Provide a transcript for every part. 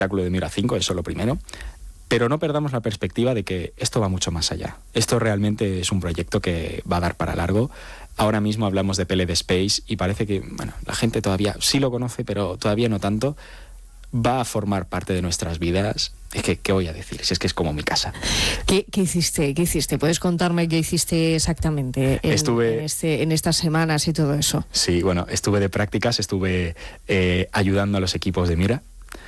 espectáculo de Miura 5, eso lo primero. Pero no perdamos la perspectiva de que esto va mucho más allá. Esto realmente es un proyecto que va a dar para largo. Ahora mismo hablamos de PLD Space y parece que, bueno, la gente todavía sí lo conoce, pero todavía no tanto. Va a formar parte de nuestras vidas. Es que, ¿qué voy a decir? Si es que es como mi casa. ¿Qué hiciste? ¿Puedes contarme qué histe exactamente en estas semanas y todo eso? Sí, bueno, estuve de prácticas, estuve ayudando a los equipos de Miura.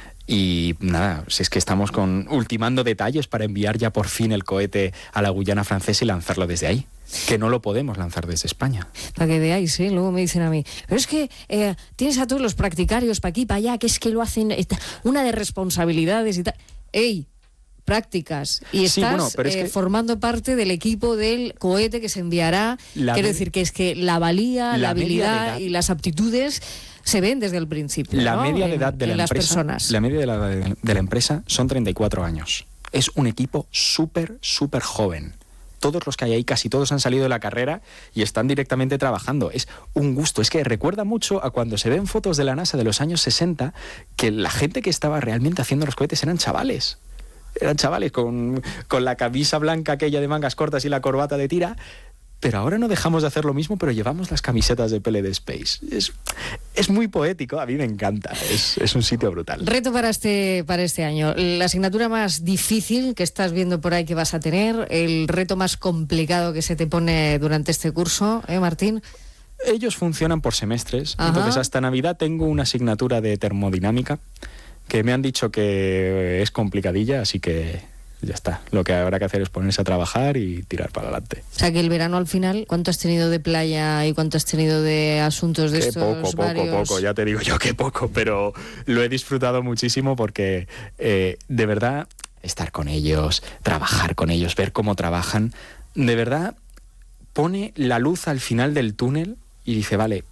Y nada, si es que estamos ultimando detalles para enviar ya por fin el cohete a la Guyana Francesa y lanzarlo desde ahí, que no lo podemos lanzar desde España. Para que veáis, luego me dicen a mí, pero es que tienes a todos los practicarios para aquí, para allá, que es que lo hacen, una de responsabilidades y tal. ¡Ey! Prácticas. Y estás formando parte del equipo del cohete que se enviará. Quiero decir que es que la valía, la habilidad y las aptitudes se ven desde el principio. La media de edad de la empresa, personas. La media de la empresa son 34 años. Es un equipo súper joven. Todos los que hay ahí, casi todos han salido de la carrera y están directamente trabajando. Es un gusto. Es que recuerda mucho a cuando se ven fotos de la NASA de los años 60, que la gente que estaba realmente haciendo los cohetes eran chavales. Eran chavales con la camisa blanca aquella de mangas cortas y la corbata de tira. Pero ahora no dejamos de hacer lo mismo, pero llevamos las camisetas de PLD Space. Es muy poético, a mí me encanta, es un sitio brutal. Reto para este año. La asignatura más difícil que estás viendo por ahí que vas a tener, el reto más complicado que se te pone durante este curso, Martín. Ellos funcionan por semestres. Ajá. Entonces hasta Navidad tengo una asignatura de termodinámica que me han dicho que es complicadilla, así que ya está. Lo que habrá que hacer es ponerse a trabajar y tirar para adelante. O sea, que el verano al final, ¿cuánto has tenido de playa y cuánto has tenido de asuntos de estos varios? Poco, ya te digo yo que poco, pero lo he disfrutado muchísimo porque de verdad estar con ellos, trabajar con ellos, ver cómo trabajan, de verdad pone la luz al final del túnel y dice, vale,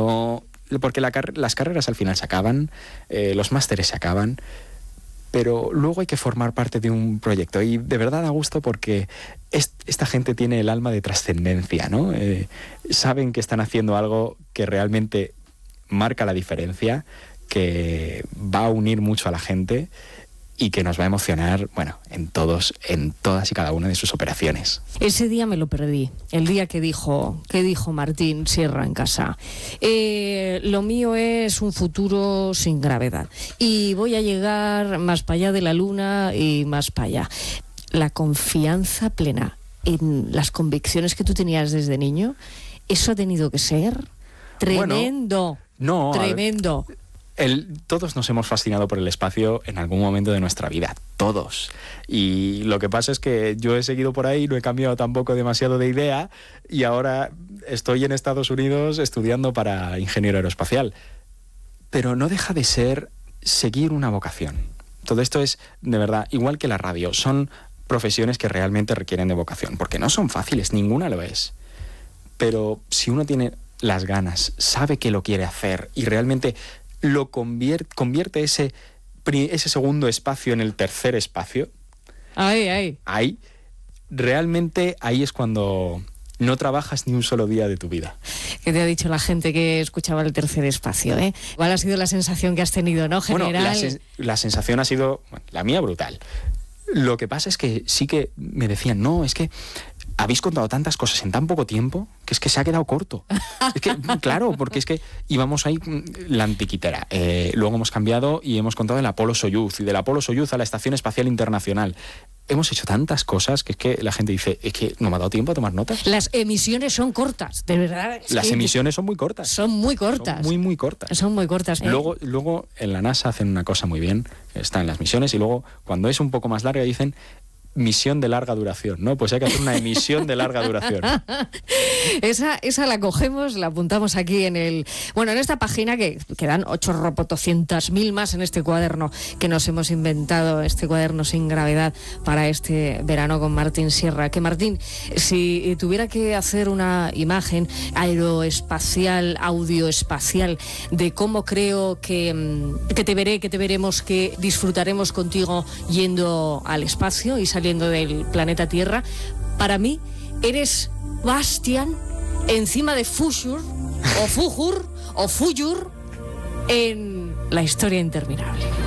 porque las carreras al final se acaban, los másteres se acaban, pero luego hay que formar parte de un proyecto y de verdad da gusto porque esta gente tiene el alma de trascendencia, ¿no? Saben que están haciendo algo que realmente marca la diferencia, que va a unir mucho a la gente y que nos va a emocionar, bueno, en todas y cada una de sus operaciones. Ese día me lo perdí, el día que dijo Martín Sierra en casa. Lo mío es un futuro sin gravedad y voy a llegar más para allá de la luna y más para allá. La confianza plena en las convicciones que tú tenías desde niño, eso ha tenido que ser tremendo. Bueno, tremendo. Todos nos hemos fascinado por el espacio en algún momento de nuestra vida, todos. Y lo que pasa es que yo he seguido por ahí, no he cambiado tampoco demasiado de idea y ahora estoy en Estados Unidos estudiando para ingeniero aeroespacial. Pero no deja de ser seguir una vocación. Todo esto es, de verdad, igual que la radio, son profesiones que realmente requieren de vocación, porque no son fáciles, ninguna lo es. Pero si uno tiene las ganas, sabe que lo quiere hacer y realmente lo convierte ese segundo espacio en el tercer espacio. Ahí. Realmente ahí es cuando no trabajas ni un solo día de tu vida. ¿Qué te ha dicho la gente que escuchaba el tercer espacio? ¿Cuál ha sido la sensación que has tenido, no, general? Bueno, la sensación ha sido, la mía, brutal. Lo que pasa es que sí que me decían, no, es que habéis contado tantas cosas en tan poco tiempo que es que se ha quedado corto. Es que, claro, porque es que íbamos ahí la antiquitera. Luego hemos cambiado y hemos contado el Apolo-Soyuz y del Apolo-Soyuz a la Estación Espacial Internacional. Hemos hecho tantas cosas que es que la gente dice, es que no me ha dado tiempo a tomar notas. Las emisiones son cortas, de verdad. Las emisiones son muy cortas. Son muy cortas. Son muy cortas. Son muy cortas. Luego en la NASA hacen una cosa muy bien, están las misiones y luego cuando es un poco más larga dicen misión de larga duración, ¿no? Pues hay que hacer una emisión de larga duración. Esa la cogemos, la apuntamos aquí en esta página que quedan 800.000 más en este cuaderno que nos hemos inventado, este cuaderno sin gravedad para este verano con Martín Sierra. Que Martín, si tuviera que hacer una imagen aeroespacial, audioespacial de cómo creo que te veré, que te veremos, que disfrutaremos contigo yendo al espacio y saliendo del planeta Tierra, para mí eres Bastian encima de Fujur en La historia interminable.